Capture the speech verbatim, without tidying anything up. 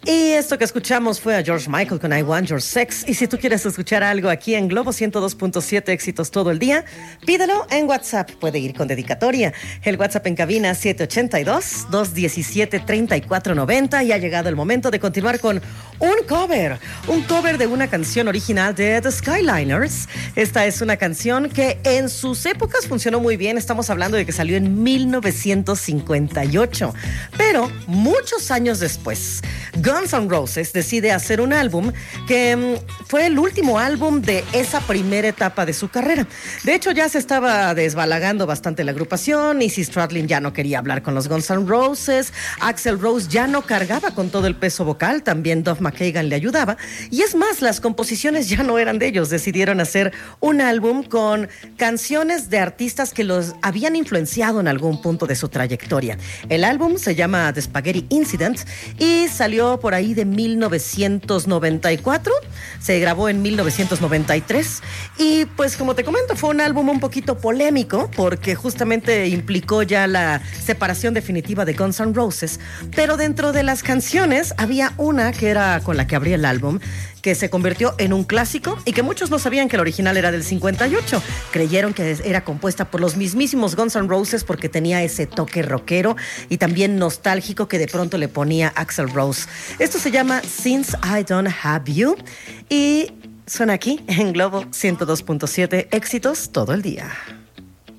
Y esto que escuchamos fue a George Michael con I Want Your Sex. Y si tú quieres escuchar algo aquí en Globo ciento dos punto siete, éxitos todo el día, pídelo en WhatsApp. Puede ir con dedicatoria. El WhatsApp en cabina siete ocho dos, dos uno siete, tres cuatro nueve cero. Y ha llegado el momento de continuar con un cover. Un cover de una canción original de The Skyliners. Esta es una canción que en sus épocas funcionó muy bien. Estamos hablando de que salió en mil novecientos cincuenta y ocho. Pero muchos años después, Guns N' Roses decide hacer un álbum que um, fue el último álbum de esa primera etapa de su carrera. De hecho, ya se estaba desbalagando bastante la agrupación. Izzy Stradlin ya no quería hablar con los Guns N' Roses. Axl Rose ya no cargaba con todo el peso vocal. También Duff McKagan le ayudaba. Y es más, las composiciones ya no eran de ellos. Decidieron hacer un álbum con canciones de artistas que los habían influenciado en algún punto de su trayectoria. El álbum se llama The Spaghetti Incident y salió por ahí de mil novecientos noventa y cuatro, se grabó en mil novecientos noventa y tres y pues como te comento fue un álbum un poquito polémico porque justamente implicó ya la separación definitiva de Guns N' Roses, pero dentro de las canciones había una que era con la que abría el álbum, que se convirtió en un clásico y que muchos no sabían que el original era del cincuenta y ocho. Creyeron que era compuesta por los mismísimos Guns N' Roses porque tenía ese toque rockero y también nostálgico que de pronto le ponía Axl Rose. Esto se llama Since I Don't Have You y suena aquí en Globo ciento dos punto siete, éxitos todo el día.